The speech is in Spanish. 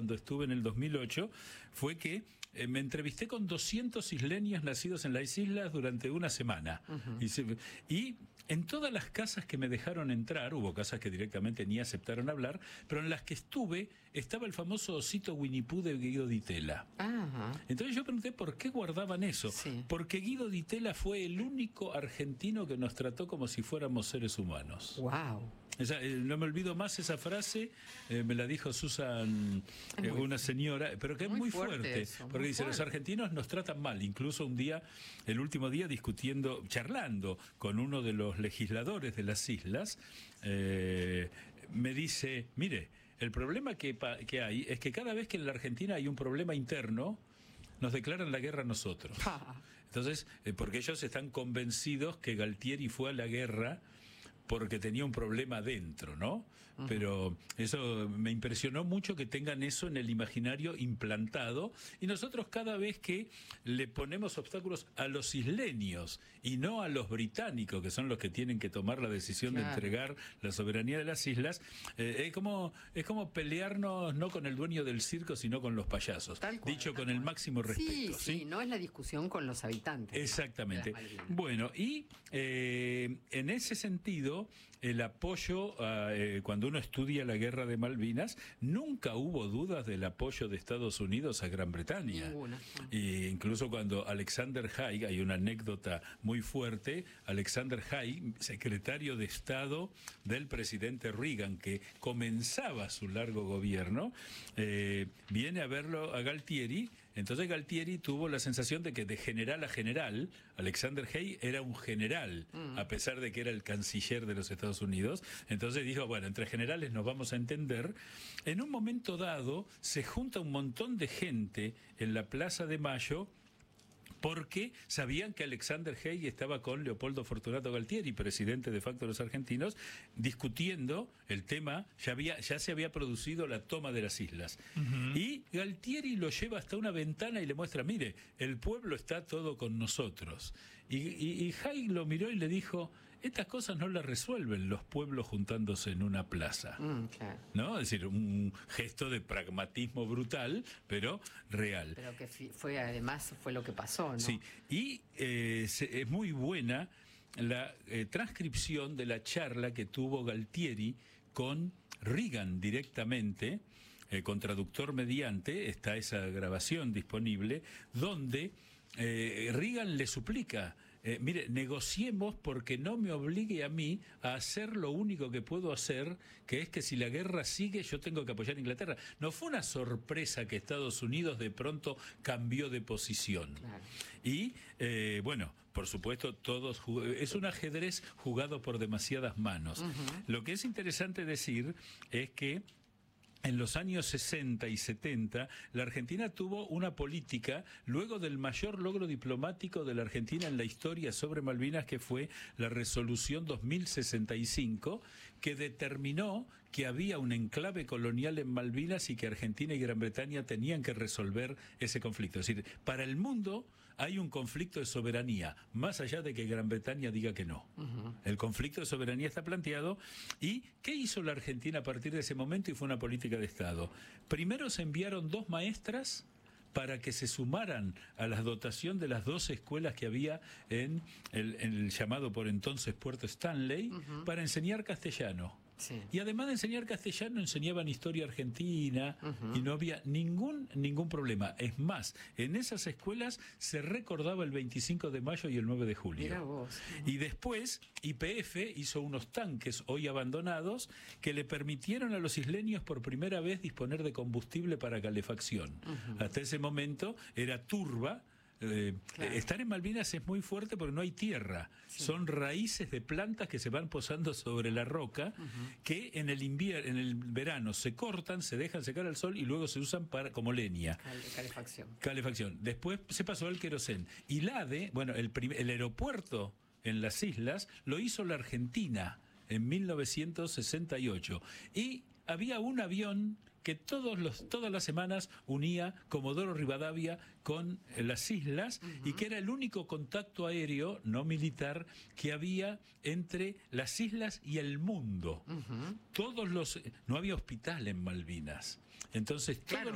cuando estuve en el 2008 fue que me entrevisté con 200 isleños nacidos en las islas durante una semana. Y en todas las casas que me dejaron entrar, hubo casas que directamente ni aceptaron hablar, pero en las que estuve estaba el famoso osito Winnie Pooh de Guido Di Tella. Entonces yo pregunté por qué guardaban eso. Porque Guido Di Tella fue el único argentino que nos trató como si fuéramos seres humanos. ¡Wow! No me olvido más esa frase, me la dijo Susan, una señora, pero que es muy fuerte eso, porque dice, los argentinos nos tratan mal. Incluso un día, el último día, charlando con uno de los legisladores de las islas, me dice, mire, el problema que hay es que cada vez que en la Argentina hay un problema interno, nos declaran la guerra a nosotros. Entonces, porque ellos están convencidos que Galtieri fue a la guerra porque tenía un problema adentro, ¿no? Pero eso me impresionó mucho, que tengan eso en el imaginario implantado, y nosotros cada vez que le ponemos obstáculos a los isleños y no a los británicos, que son los que tienen que tomar la decisión de entregar la soberanía de las islas, es como pelearnos no con el dueño del circo, sino con los payasos, dicho con el máximo respeto. Sí, no es la discusión con los habitantes. Exactamente. Bueno, y en ese sentido, el apoyo, cuando uno estudia la guerra de Malvinas, nunca hubo dudas del apoyo de Estados Unidos a Gran Bretaña. E incluso cuando Alexander Haig, hay una anécdota muy fuerte, Alexander Haig, secretario de Estado del presidente Reagan, que comenzaba su largo gobierno, viene a verlo a Galtieri. Entonces Galtieri tuvo la sensación de que de general a general, Alexander Haig era un general, a pesar de que era el canciller de los Estados Unidos. Entonces dijo, bueno, entre generales nos vamos a entender. En un momento dado se junta un montón de gente en la Plaza de Mayo, porque sabían que Alexander Haig estaba con Leopoldo Fortunato Galtieri, presidente de facto de los argentinos, discutiendo el tema. Ya se había producido la toma de las islas. Y Galtieri lo lleva hasta una ventana y le muestra, mire, el pueblo está todo con nosotros. Y Haig lo miró y le dijo, estas cosas no las resuelven los pueblos juntándose en una plaza. ¿No? Es decir, un gesto de pragmatismo brutal, pero real. Pero que además fue lo que pasó, ¿no? Sí, y es muy buena la transcripción de la charla que tuvo Galtieri con Reagan directamente, con traductor mediante. Está esa grabación disponible, donde Reagan le suplica, mire, negociemos porque no me obligue a mí a hacer lo único que puedo hacer, que es que si la guerra sigue yo tengo que apoyar a Inglaterra. No fue una sorpresa que Estados Unidos de pronto cambió de posición. Y bueno, por supuesto, es un ajedrez jugado por demasiadas manos. Lo que es interesante decir es que en los años 60 y 70, la Argentina tuvo una política, luego del mayor logro diplomático de la Argentina en la historia sobre Malvinas, que fue la Resolución 2065, que determinó que había un enclave colonial en Malvinas y que Argentina y Gran Bretaña tenían que resolver ese conflicto. Es decir, para el mundo hay un conflicto de soberanía, más allá de que Gran Bretaña diga que no. El conflicto de soberanía está planteado. ¿Y qué hizo la Argentina a partir de ese momento? Y fue una política de Estado. Primero se enviaron 2 maestras para que se sumaran a la dotación de las 2 escuelas que había en el llamado por entonces Puerto Stanley, para enseñar castellano. Y además de enseñar castellano, enseñaban historia argentina, y no había ningún problema. Es más, en esas escuelas se recordaba el 25 de mayo y el 9 de julio. Mira vos. Y después YPF hizo unos tanques hoy abandonados que le permitieron a los isleños por primera vez disponer de combustible para calefacción. Hasta ese momento era turba. Estar en Malvinas es muy fuerte porque no hay tierra, son raíces de plantas que se van posando sobre la roca, que en el verano se cortan, se dejan secar al sol y luego se usan como leña. Calefacción. Después se pasó al querosén. Y el aeropuerto en las islas lo hizo la Argentina en 1968. Y había un avión que todas las semanas unía Comodoro Rivadavia con las islas, y que era el único contacto aéreo no militar que había entre las islas y el mundo. No había hospital en Malvinas. Entonces,